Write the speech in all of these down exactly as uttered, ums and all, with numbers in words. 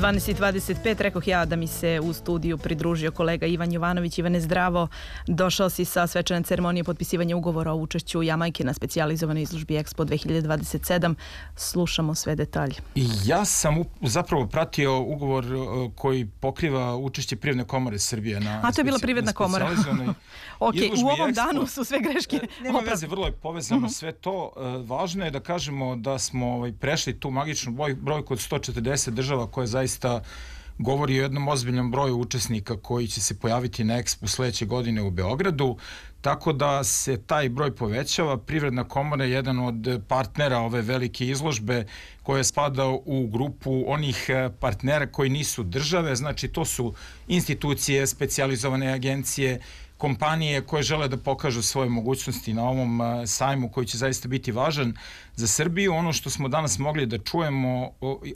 dvanaest i dvadeset pet, rekoh ja da mi se u studiju pridružio kolega Ivan Jovanović. Ivane, zdravo. Došao si sa svečane ceremonije potpisivanja ugovora o učešću Jamajke na specijalizovanoj izložbi Expo dve hiljade dvadeset sedam. Slušamo sve detalje. Ja sam zapravo pratio ugovor koji pokriva učešće Privredne komore Srbije na A to je bila Privredna komora. Ok, u ovom Expo. Danu su sve greške. Nema veze, vrlo je povezano sve to. Važno je da kažemo da smo prešli tu magičnu brojku od sto četrdeset država, koja zaista govori o jednom ozbiljnom broju učesnika koji će se pojaviti na Expo sledeće godine u Beogradu, tako da se taj broj povećava. Privredna komora je jedan od partnera ove velike izložbe koja spada u grupu onih partnera koji nisu države, znači to su institucije, specijalizovane agencije, kompanije koje žele da pokažu svoje mogućnosti na ovom sajmu koji će zaista biti važan za Srbiju. Ono što smo danas mogli da čujemo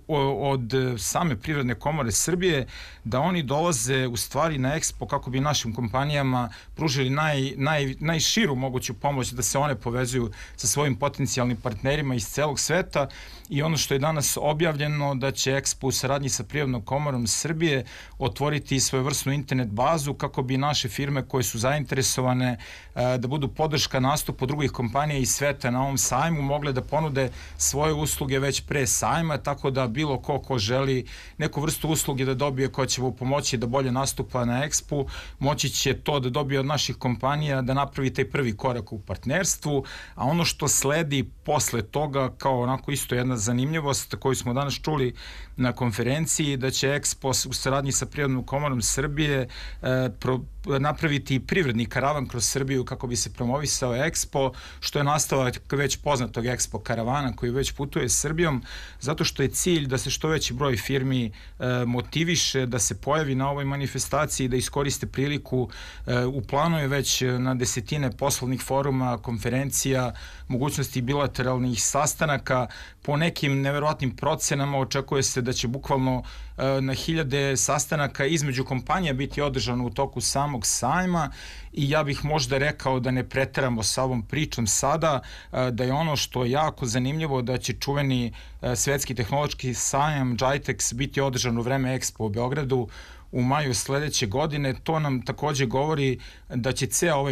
od same Privredne komore Srbije, da oni dolaze u stvari na Expo kako bi našim kompanijama pružili naj, naj, najširu moguću pomoć da se one povezuju sa svojim potencijalnim partnerima iz celog sveta. I ono što je danas objavljeno, da će Expo u saradnji sa Privrednom komorom Srbije otvoriti svojevrsnu internet bazu kako bi naše firme koje su zainteresovane da budu podrška nastupu drugih kompanija iz sveta na ovom sajmu mogle da ponude svoje usluge već pre sajma, tako da bilo ko ko želi neku vrstu usluge da dobije koja će mu pomoći da bolje nastupa na Expo, moći će to da dobije od naših kompanija, da napravi taj prvi korak u partnerstvu. A ono što sledi posle toga, kao onako isto jedna zanimljivost koju smo danas čuli na konferenciji, da će Expo u saradnji sa Privrednom komorom Srbije e, pro, napraviti privredni karavan kroz Srbiju kako bi se promovisao Expo, što je nastavak već poznatog Expo karavana koji već putuje Srbijom, zato što je cilj da se što veći broj firmi e, motiviše da se pojavi na ovoj manifestaciji, da iskoriste priliku. E, u planu je već na desetine poslovnih foruma, konferencija, mogućnosti bilateralnih sastanaka. Po nekim neverovatnim procenama očekuje se da će bukvalno e, na hiljade sastanaka između kompanija biti održano u toku samog sajma. I ja bih možda rekao da ne preteramo sa ovom pričom sada, da je ono što je jako zanimljivo da će čuveni svetski tehnološki sajam GITEX biti održan u vreme Expo u Beogradu u maju sledeće godine. To nam takođe govori da će ceo ovaj